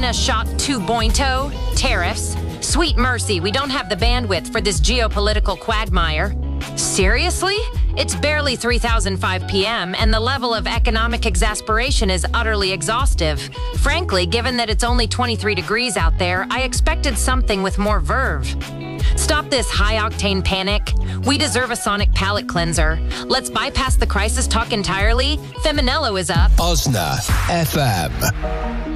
China shot to Bointo, tariffs. Sweet mercy, we don't have the bandwidth for this geopolitical quagmire. Seriously? It's barely 3,005 p.m., and the level of economic exasperation is utterly exhaustive. Frankly, given that it's only 23 degrees out there, I expected something with more verve. Stop this high-octane panic. We deserve a sonic palate cleanser. Let's bypass the crisis talk entirely. Feminello is up. Osna FM.